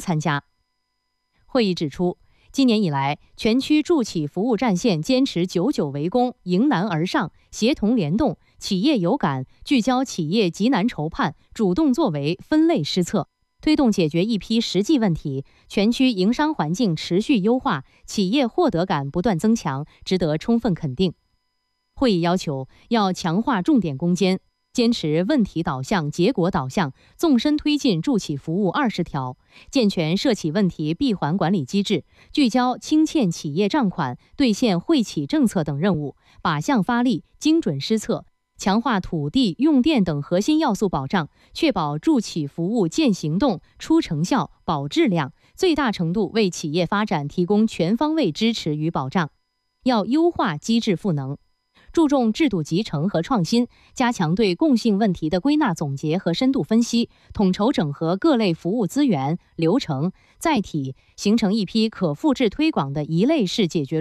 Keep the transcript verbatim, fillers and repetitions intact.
参加。会议指出，今年以来，全区助企服务战线坚持九九围攻、迎难而上、协同联动、企业有感，聚焦企业急难愁盼，主动作为，分类施策，推动解决一批实际问题，全区营商环境持续优化，企业获得感不断增强，值得充分肯定。会议要求要强化重点攻坚，坚持问题导向、结果导向，纵深推进助企服务二十条，健全涉企问题闭环管理机制，聚焦清欠企业账款、兑现惠企政策等任务，靶向发力，精准施策，强化土地、用电等核心要素保障，确保助企服务见行动、出成效、保质量，最大程度为企业发展提供全方位支持与保障。要优化机制赋能，注重制度集成和创新，加强对共性问题的归纳总结和深度分析，统筹整合各类服务资源、流程、载体，形成一批可复制推广的一类式解决